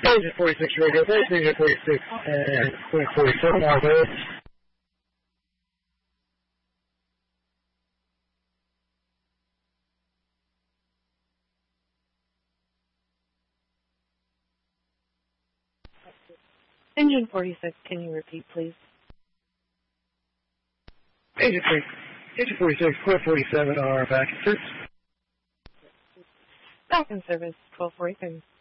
Engine 46 radio, base, Engine 46 and 47 miles ahead. Engine 46, can you repeat, please? Engine 46, 1247 are back in service. Back in service, 1247.